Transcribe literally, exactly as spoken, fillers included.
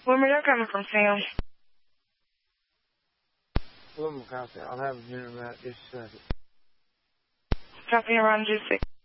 Where are you coming from, Sam? Plymouth County. I'll have a dinner about this second. Copy around G six.